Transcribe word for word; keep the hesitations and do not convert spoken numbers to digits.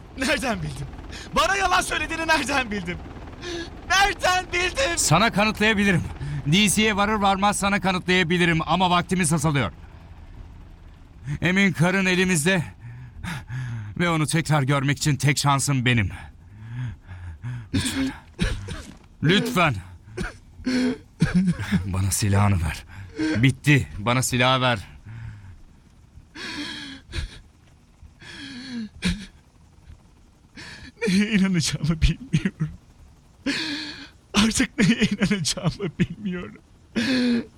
Nereden bildin? Bana yalan söylediğini nereden bildin? Nereden bildin? Sana kanıtlayabilirim. D C'ye varır varmaz sana kanıtlayabilirim ama vaktimiz azalıyor. Emin karın elimizde ve onu tekrar görmek için tek şansım benim. Lütfen. Lütfen. Bana silahını ver. Bitti. Bana silahı ver. Neye inanacağımı bilmiyorum. Artık neye inanacağımı bilmiyorum.